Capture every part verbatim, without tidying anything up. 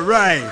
right.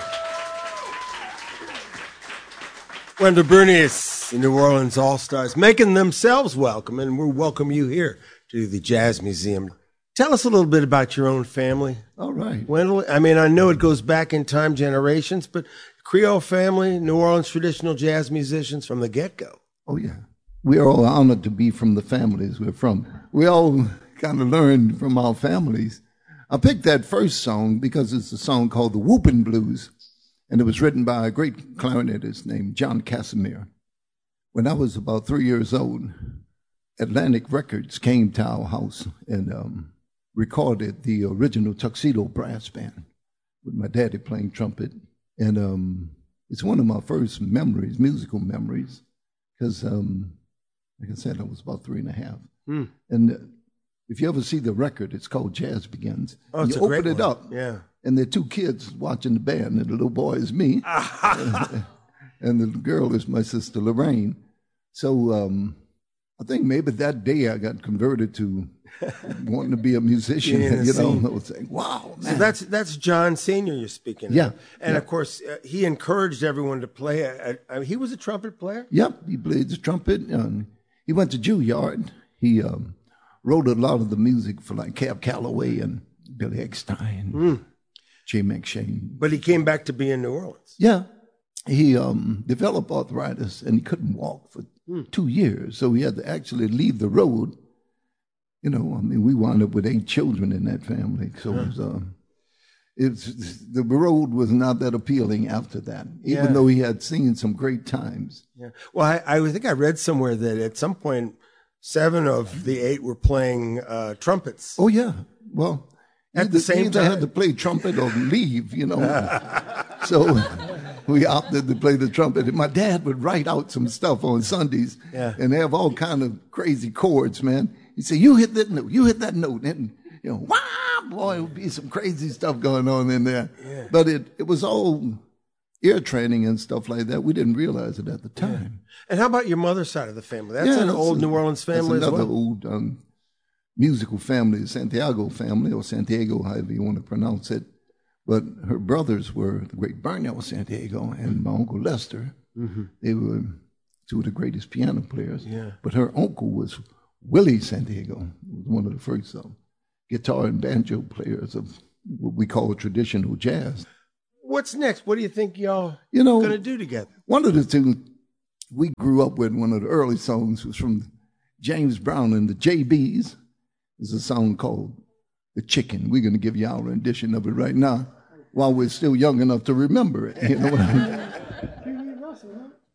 Wendell Bernius, the New Orleans All-Stars, making themselves welcome, and we welcome you here to the Jazz Museum. Tell us a little bit about your own family. All right. Wendell, I mean, I know it goes back in time, generations, but Creole family, New Orleans traditional jazz musicians from the get-go. Oh, yeah. We are all honored to be from the families we're from. We all kind of learned from our families. I picked that first song because it's a song called The Whoopin' Blues, and it was written by a great clarinetist named John Casimir. When I was about three years old, Atlantic Records came to our house and um, recorded the original Tuxedo Brass Band with my daddy playing trumpet. And um, it's one of my first memories, musical memories, because, um, like I said, I was about three and a half. Mm. And uh, if you ever see the record, it's called Jazz Begins. Oh, it's you a open great it one. up, yeah. And there are two kids watching the band, and the little boy is me, and the girl is my sister Lorraine. So um, I think maybe that day I got converted to wanting to be a musician. Yeah, you same. know, I was saying, "Wow, man!" So that's that's John Senior you're speaking Yeah, of. And yeah. of course, uh, he encouraged everyone to play. A, a, he was a trumpet player? Yep, he played the trumpet. And he went to Juilliard. He um, wrote a lot of the music for like Cab Calloway and Billy Eckstine, mm. Jay McShane. But he came back to be in New Orleans. Yeah. He um, developed arthritis and he couldn't walk for mm. two years. So he had to actually leave the road. You know, I mean, we wound up with eight children in that family. So yeah. it was, uh, it's, the road was not that appealing after that, even yeah. though he had seen some great times. Yeah. Well, I, I think I read somewhere that at some point, seven of the eight were playing uh, trumpets. Oh, yeah. Well, at the same either time, had to play trumpet or leave, you know. So we opted to play the trumpet. And my dad would write out some stuff on Sundays yeah. and have all kind of crazy chords, man. He'd say, "You hit that note, you hit that note." And, you know, wow, boy, it would be some crazy stuff going on in there. Yeah. But it, it was all ear training and stuff like that. We didn't realize it at the time. Yeah. And how about your mother's side of the family? That's yeah, an that's old a, New Orleans family that's as another well? old um, musical family, the Santiago family, or Santiago, however you want to pronounce it. But her brothers were the great Burnell Santiago and my Uncle Lester. Mm-hmm. They were two of the greatest piano players. Yeah. But her uncle was Willie Santiago, was one of the first um, guitar and banjo players of what we call traditional jazz. What's next? What do you think y'all you know, going to do together? One of the things we grew up with, one of the early songs was from James Brown and the J Bs. There's a song called The Chicken. We're going to give you our rendition of it right now while we're still young enough to remember it. You know what I mean?